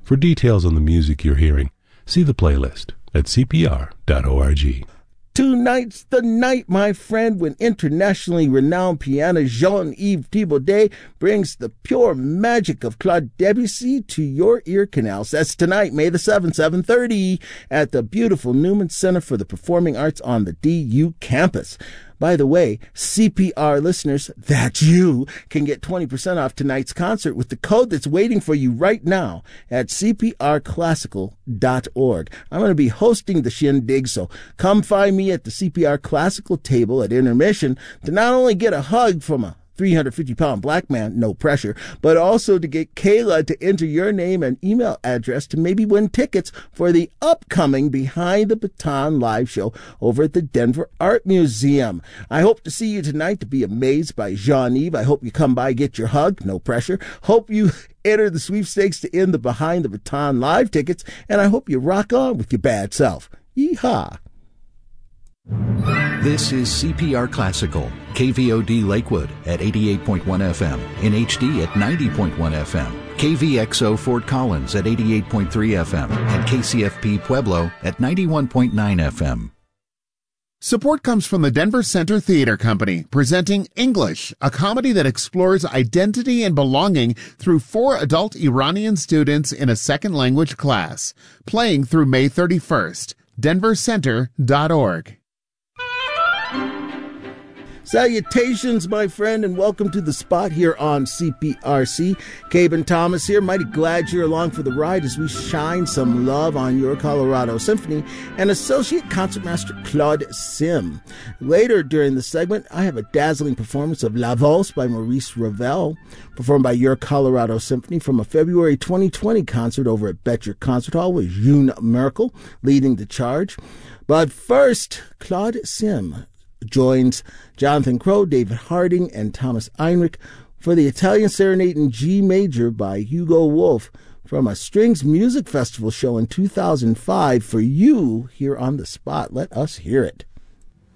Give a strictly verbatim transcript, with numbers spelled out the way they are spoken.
For details on the music you're hearing, see the playlist at c p r dot org. Tonight's the night, my friend, when internationally renowned pianist Jean-Yves Thibaudet brings the pure magic of Claude Debussy to your ear canals. That's tonight, May the seventh, seven thirty, at the beautiful Newman Center for the Performing Arts on the D U campus. By the way, C P R listeners, that's you, can get twenty percent off tonight's concert with the code that's waiting for you right now at c p r classical dot org. I'm going to be hosting the shindig, so come find me at the C P R Classical table at intermission to not only get a hug from a three hundred fifty pound black man, no pressure, but also to get Kayla to enter your name and email address to maybe win tickets for the upcoming Behind the Baton live show over at the Denver Art Museum. I hope to see you tonight to be amazed by Jean-Yves. I hope you come by, get your hug, no pressure. Hope you enter the sweepstakes to end the Behind the Baton live tickets, and I hope you rock on with your bad self. Yeehaw. This is C P R Classical, K V O D Lakewood at eighty-eight point one F M, in H D at ninety point one F M, K V X O Fort Collins at eighty-eight point three F M, and K C F P Pueblo at ninety-one point nine F M. Support comes from the Denver Center Theater Company, presenting English, a comedy that explores identity and belonging through four adult Iranian students in a second language class, playing through May thirty-first. denver center dot org. Salutations, my friend, and welcome to the spot here on C P R C. Caben Thomas here. Mighty glad you're along for the ride as we shine some love on your Colorado Symphony and Associate Concertmaster Claude Sim. Later during the segment, I have a dazzling performance of La Valse by Maurice Ravel, performed by your Colorado Symphony from a February twenty twenty concert over at Betcher Concert Hall with June Merkel leading the charge. But first, Claude Sim joins Jonathan Crowe, David Harding, and Thomas Einrich for the Italian Serenade in G Major by Hugo Wolf from a Strings Music Festival show in two thousand five for you here on the spot. Let us hear it.